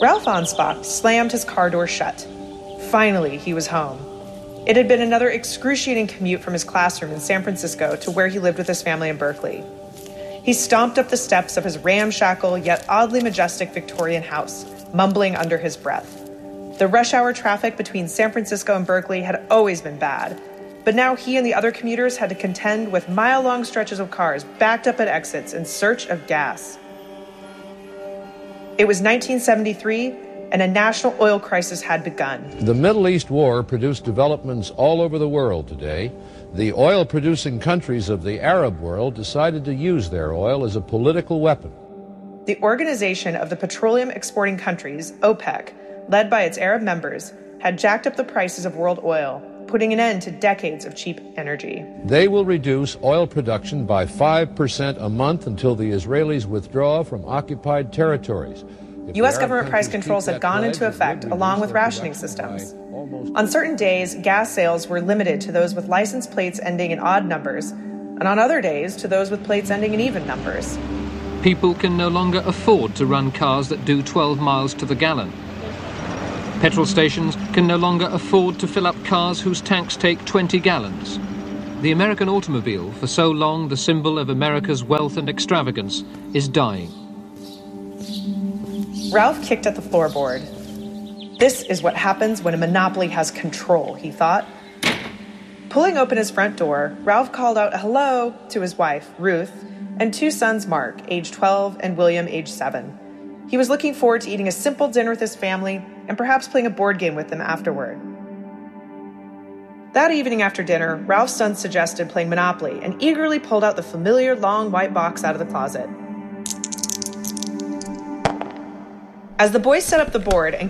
Ralph Anspach slammed his car door shut. Finally, he was home. It had been another excruciating commute from his classroom in San Francisco to where he lived with his family in Berkeley. He stomped up the steps of his ramshackle yet oddly majestic Victorian house, mumbling under his breath. The rush hour traffic between San Francisco and Berkeley had always been bad, but now he and the other commuters had to contend with mile-long stretches of cars backed up at exits in search of gas. It was 1973, and a national oil crisis had begun. The Middle East war produced developments all over the world today. The oil-producing countries of the Arab world decided to use their oil as a political weapon. The Organization of the Petroleum Exporting Countries, OPEC, led by its Arab members, had jacked up the prices of world oil, putting an end to decades of cheap energy. They will reduce oil production by 5% a month until the Israelis withdraw from occupied territories. U.S. government price controls had gone into effect, along with rationing systems. On certain days, gas sales were limited to those with license plates ending in odd numbers, and on other days to those with plates ending in even numbers. People can no longer afford to run cars that do 12 miles to the gallon. Petrol stations can no longer afford to fill up cars whose tanks take 20 gallons. The American automobile, for so long the symbol of America's wealth and extravagance, is dying. Ralph kicked at the floorboard. This is what happens when a monopoly has control, he thought. Pulling open his front door, Ralph called out hello to his wife, Ruth, and two sons, Mark, age 12, and William, age 7. He was looking forward to eating a simple dinner with his family and perhaps playing a board game with them afterward. That evening after dinner, Ralph's son suggested playing Monopoly and eagerly pulled out the familiar long white box out of the closet. As the boys set up the board and